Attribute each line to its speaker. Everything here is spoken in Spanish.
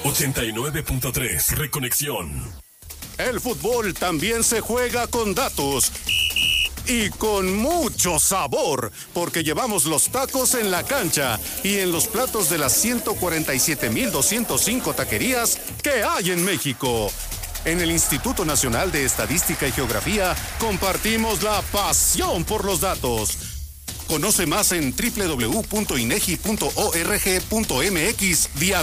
Speaker 1: 89.3, Reconexión.
Speaker 2: El fútbol también se juega con datos. Y con mucho sabor, porque llevamos los tacos en la cancha y en los platos de las 147,205 taquerías que hay en México. En el Instituto Nacional de Estadística y Geografía compartimos la pasión por los datos. Conoce más en www.inegi.org.mx